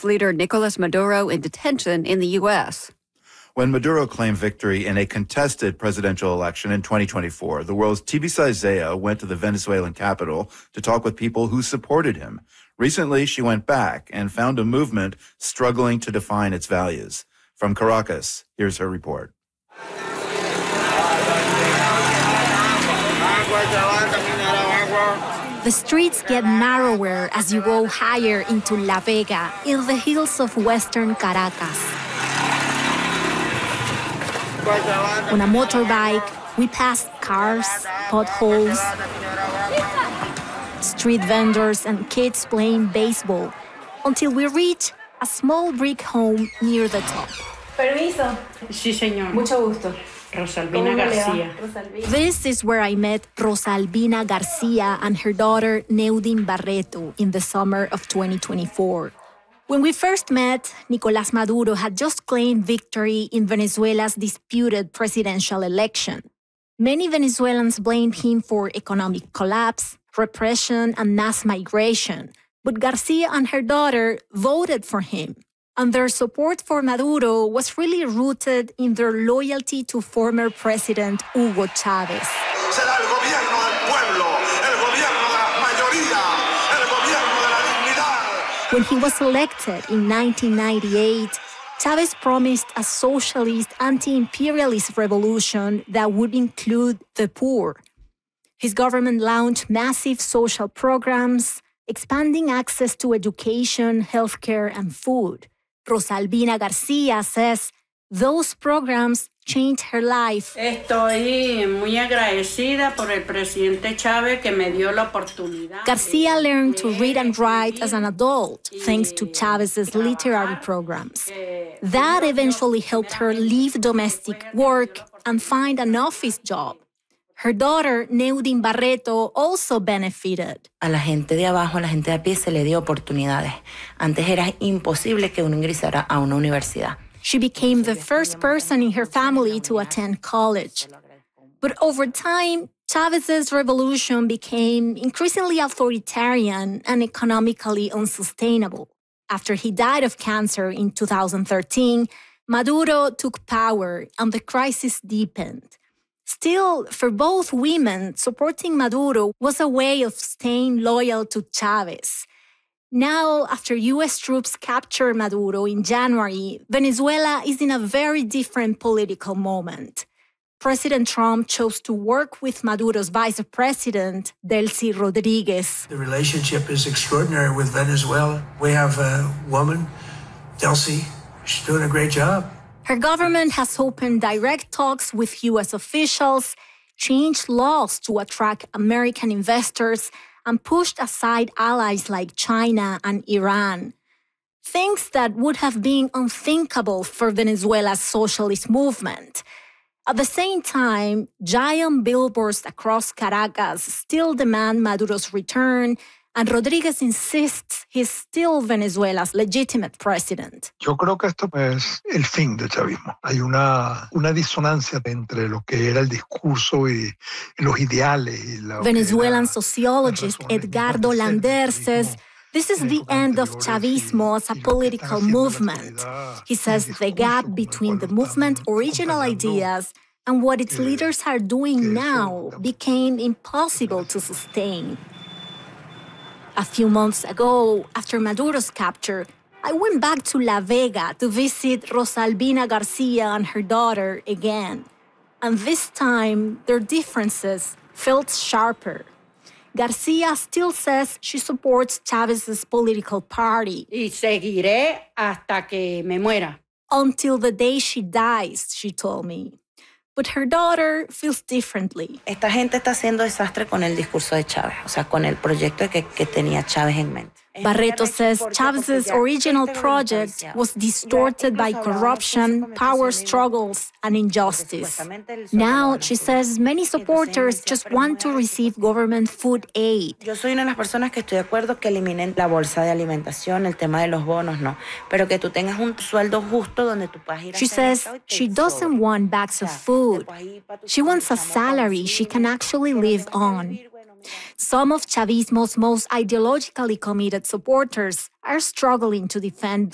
leader Nicolas Maduro in detention in the U.S. When Maduro claimed victory in a contested presidential election in 2024, the world's Tibisay Zaya went to the Venezuelan capital to talk with people who supported him. Recently, she went back and found a movement struggling to define its values. From Caracas, here's her report. The streets get narrower as you go higher into La Vega, in the hills of western Caracas. On a motorbike, we pass cars, potholes, street vendors, and kids playing baseball, until we reach a small brick home near the top. Permiso. Sí, señor. Mucho gusto. Rosalvina Garcia. This is where I met Rosalvina Garcia and her daughter Neudin Barreto in the summer of 2024. When we first met, Nicolás Maduro had just claimed victory in Venezuela's disputed presidential election. Many Venezuelans blamed him for economic collapse, repression, and mass migration. But Garcia and her daughter voted for him. And their support for Maduro was really rooted in their loyalty to former President Hugo Chávez. Será el gobierno del pueblo, el gobierno de la mayoría, el gobierno de la dignidad. When he was elected in 1998, Chávez promised a socialist, anti-imperialist revolution that would include the poor. His government launched massive social programs, expanding access to education, healthcare, and food. Rosalvina Garcia says those programs changed her life. Estoy muy agradecida por el presidente Chávez que me dio la oportunidad. Garcia learned to read and write as an adult thanks to Chávez's literary programs. That eventually helped her leave domestic work and find an office job. Her daughter, Neudin Barreto, also benefited. A la gente de abajo, a la gente de a pie se le dio oportunidades. Antes era imposible que uno ingresara a una universidad. She became the first person in her family to attend college. But over time, Chávez's revolution became increasingly authoritarian and economically unsustainable. After he died of cancer in 2013, Maduro took power and the crisis deepened. Still, for both women, supporting Maduro was a way of staying loyal to Chávez. Now, after U.S. troops captured Maduro in January, Venezuela is in a very different political moment. President Trump chose to work with Maduro's vice president, Delcy Rodriguez. The relationship is extraordinary with Venezuela. We have a woman, Delcy. She's doing a great job. Her government has opened direct talks with U.S. officials, changed laws to attract American investors, and pushed aside allies like China and Iran. Things that would have been unthinkable for Venezuela's socialist movement. At the same time, giant billboards across Caracas still demand Maduro's return, and Rodriguez insists he's still Venezuela's legitimate president. Yo creo que esto es el fin del chavismo. Hay una disonancia entre lo que era el discurso y los ideales. Y Venezuelan sociologist Edgardo Lander says this is the end of Chavismo as a political movement. He says the gap between the movement's original ideas and what its leaders are doing now became impossible to sustain. A few months ago, after Maduro's capture, I went back to La Vega to visit Rosalvina Garcia and her daughter again. And this time, their differences felt sharper. Garcia still says she supports Chávez's political party. Y seguiré hasta que me muera. Until the day she dies, she told me. But her daughter feels differently. Esta gente está haciendo desastre con el discurso de Chávez, o sea, con el proyecto que tenía Chávez en mente. Barreto says Chávez's original project was distorted by corruption, power struggles, and injustice. Now, she says many supporters just want to receive government food aid. Yo soy una de las personas que estoy de acuerdo que eliminen la bolsa de alimentación, el tema de los bonos, no, pero que tú tengas un sueldo justo donde tú puedas ir a She says she doesn't want bags of food. She wants a salary she can actually live on. Some of Chavismo's most ideologically committed supporters are struggling to defend